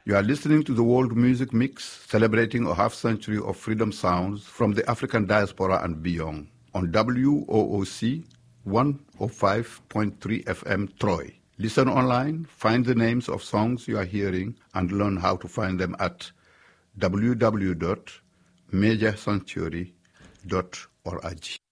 You are listening to the World Music Mix, celebrating a half-century of freedom sounds from the African diaspora and beyond, on WOOC 105.3 FM Troy. Listen online, find the names of songs you are hearing, and learn how to find them at www.majorcentury.org.